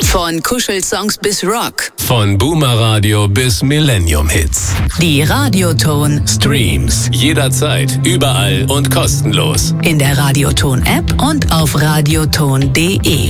Von Kuschelsongs bis Rock. Von Boomer-Radio bis Millennium-Hits. Die Radioton Streams. Jederzeit, überall und kostenlos. in der Radioton-App und auf radioton.de.